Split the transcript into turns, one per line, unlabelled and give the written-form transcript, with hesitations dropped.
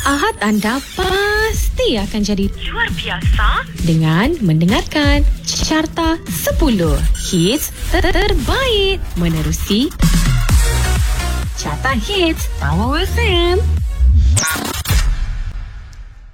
Ahad anda pasti akan jadi luar biasa dengan mendengarkan Carta 10 Hits terbaik menerusi Carta Hits Power FM.